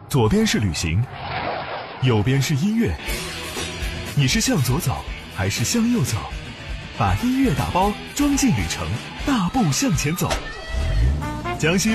左边是旅行，右边是音乐。你是向左走还是向右走？把音乐打包装进旅程，大步向前走。江西